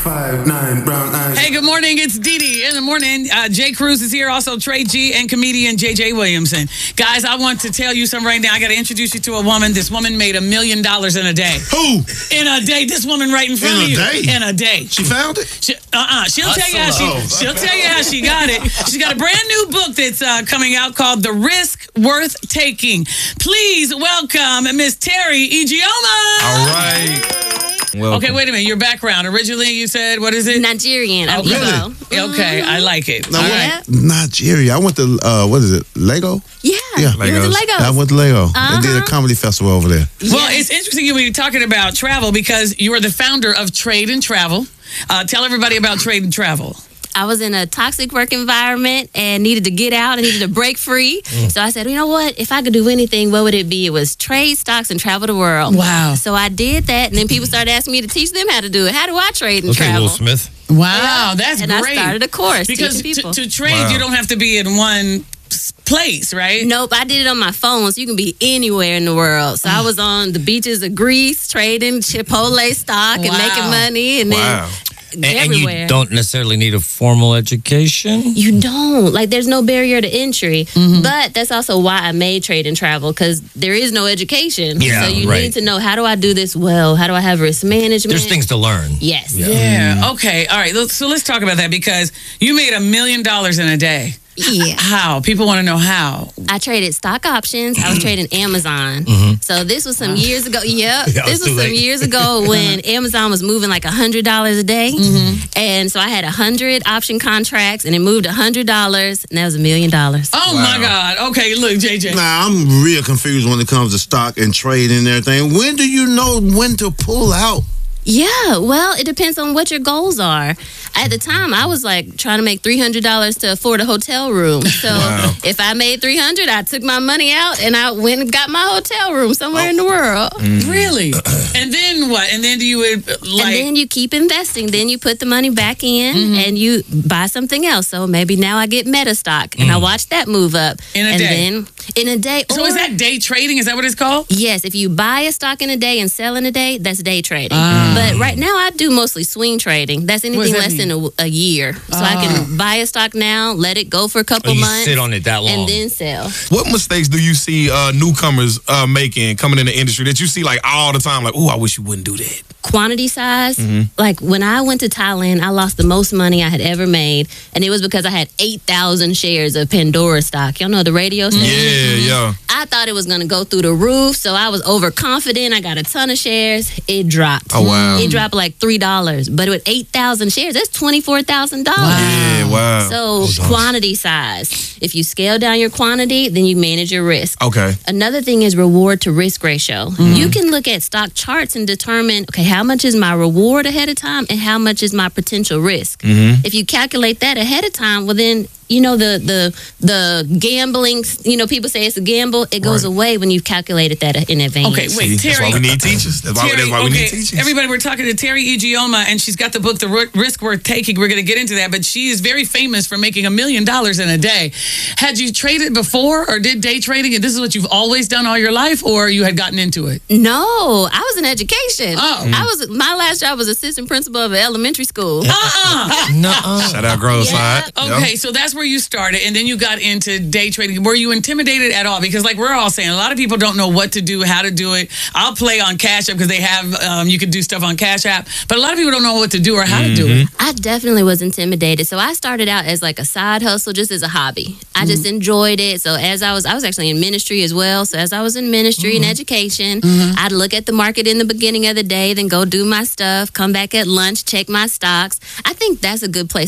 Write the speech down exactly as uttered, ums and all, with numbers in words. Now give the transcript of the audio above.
Five, nine, brown eyes. Hey, good morning. It's Dee Dee in the morning. Uh, Jay Cruz is here. Also, Trey G and comedian J J Williamson. Guys, I want to tell you something right now. I got to introduce you to a woman. This woman made a million dollars in a day. Who? In a day. This woman right in front In of a you. day? In a day. She found it? She, uh-uh. She'll Hustle. tell you how she. Oh. She'll tell you how she got it. She's got a brand new book that's uh, coming out called The Risk Worth Taking. Please welcome Miss Terry Ijeoma. All right. Welcome. Okay, wait a minute. Your background. Originally, you said, what is it? Nigerian. Oh, I'm Igbo. really? Okay, I like it. Now, All what- right. Nigeria. I went to, uh, what is it, Lego? Yeah. Yeah. You went to Legos. Legos. I went to Lego. They did a Uh-huh. comedy festival over there. Well, it's interesting you were talking about travel because you are the founder of Trade and Travel. Uh, tell everybody about Trade and Travel. I was in a toxic work environment and needed to get out. I needed to break free. Mm. So I said, you know what? If I could do anything, what would it be? It was trade stocks and travel the world. Wow. So I did that. And then people started asking me to teach them how to do it. How do I trade and Okay, travel? Will Smith. Wow, that's and great. I started a course because teaching to, people. to trade, Wow. you don't have to be in one s- place, right? Nope, I did it on my phone, so you can be anywhere in the world. So I was on the beaches of Greece trading Chipotle stock and Wow. making money, and Wow. then And, and everywhere. you don't necessarily need a formal education. You don't. Like, there's no barrier to entry. Mm-hmm. But that's also why I made Trade and Travel, because there is no education. Yeah, so you right. need to know, how do I do this well? How do I have risk management? There's things to learn. Yes. Yeah. Okay. All right. let's- So let's talk about that because you made a million dollars in a day. Yeah. How? People want to know how. I traded stock options. I was trading Amazon. So this was some years ago. Yep. Yeah, this it's was too some late. years ago when Amazon was moving like one hundred dollars a day. And so I had one hundred option contracts and it moved one hundred dollars and that was a million dollars. Oh Wow. my God. Okay. Look, J J. Now, I'm real confused when it comes to stock and trading and everything. When do you know when to pull out? Yeah, well, it depends on what your goals are. At the time, I was like trying to make three hundred dollars to afford a hotel room. So Wow. if I made three hundred dollars, I took my money out and I went and got my hotel room somewhere in the world. Really? And then what? And then do you would like? And then you keep investing. Then you put the money back in Mm-hmm. and you buy something else. So maybe now I get Meta stock and I watch that move up. In a and day. then in a day. so or- is that day trading? Is that what it's called? Yes, if you buy a stock in a day and sell in a day, that's day trading. Ah. But right now, I do mostly swing trading. That's does anything that less than a, a year. So I Ah. can buy a stock now, let it go for a couple Oh, you months, sit on it that long. and then sell. What mistakes do you see uh, newcomers uh, making coming in the industry that you see like all the time? Like, oh, I wish you wouldn't do that. Quantity size, Mm-hmm. like when I went to Thailand, I lost the most money I had ever made, and it was because I had eight thousand shares of Pandora stock. Y'all know the radio station? Mm-hmm. Yeah, yeah. I thought it was going to go through the roof, so I was overconfident. I got a ton of shares. It dropped. Oh, wow. It dropped like three dollars. But with eight thousand shares, that's twenty-four thousand dollars. Yeah, wow. So quantity size. If you scale down your quantity, then you manage your risk. Okay. Another thing is reward to risk ratio. Mm-hmm. You can look at stock charts and determine, okay, how much is my reward ahead of time and how much is my potential risk. Mm-hmm. If you calculate that ahead of time, well then, you know, the the the gambling, you know, people say it's a gamble. It goes Right. away when you've calculated that in advance. Okay, wait, See, that's Terry. why we need teachers. That's why, Terry, that's why we okay, need teachers. everybody, we're talking to Terry Ijeoma, and she's got the book, The Ri- Risk Worth Taking. We're going to get into that, but she is very famous for making a million dollars in a day. Had you traded before or did day trading, and this is what you've always done all your life, or you had gotten into it? No, I was in education. Oh. I was my last job was assistant principal of an elementary school. Uh-uh. Nuh-uh. Shout out Grove Yeah. Side. Okay, so that's where you started, and then you got into day trading. Were you intimidated at all? Because, like we're all saying, a lot of people don't know what to do, how to do it. I'll play on Cash App because they have, um, you can do stuff on Cash App, but a lot of people don't know what to do or how to do it. I definitely was intimidated. So I started out as like a side hustle, just as a hobby. I just enjoyed it. So as I was, I was actually in ministry as well. So as I was in ministry and education, I'd look at the market in the beginning of the day, then go do my stuff, come back at lunch, check my stocks. I think that's a good place